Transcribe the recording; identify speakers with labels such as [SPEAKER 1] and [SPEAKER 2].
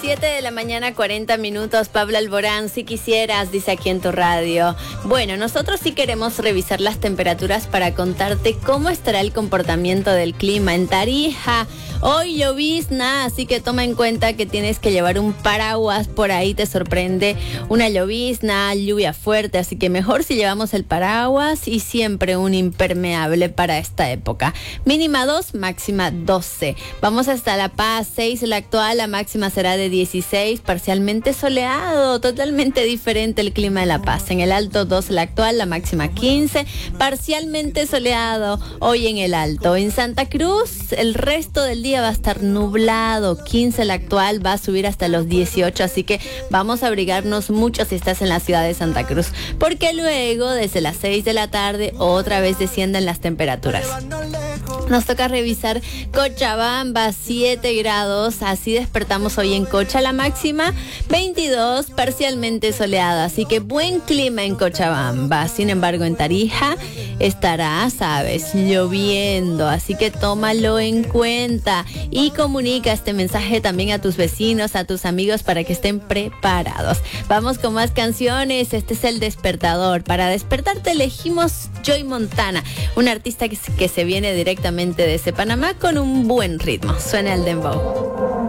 [SPEAKER 1] 7 de la mañana, 40 minutos. Pablo Alborán, si quisieras, dice aquí en tu radio. Bueno, nosotros sí queremos revisar las temperaturas para contarte cómo estará el comportamiento del clima en Tarija. Hoy llovizna, así que toma en cuenta que tienes que llevar un paraguas. Por ahí te sorprende una llovizna, lluvia fuerte, así que mejor si llevamos el paraguas y siempre un impermeable para esta época. Mínima 2, máxima 12. Vamos hasta La Paz, 6 la actual, la máxima será de 16, parcialmente soleado, totalmente diferente el clima de La Paz. En el Alto, 2 la actual, la máxima 15, parcialmente soleado hoy en el Alto. En Santa Cruz, el resto del día va a estar nublado, 15 la actual, va a subir hasta los 18, así que vamos a abrigarnos mucho si estás en la ciudad de Santa Cruz, porque luego, desde las 6 de la tarde, otra vez descienden las temperaturas. Nos toca revisar Cochabamba, 7 grados, así despertamos hoy en Cocha, la máxima 22, parcialmente soleada, así que buen clima en Cochabamba. Sin embargo, en Tarija estará, sabes, lloviendo, así que tómalo en cuenta y comunica este mensaje también a tus vecinos, a tus amigos, para que estén preparados. Vamos con más canciones. Este es El Despertador. Para despertarte elegimos Joy Montana, un artista que se viene directamente desde Panamá con un buen ritmo. Suena el dembow.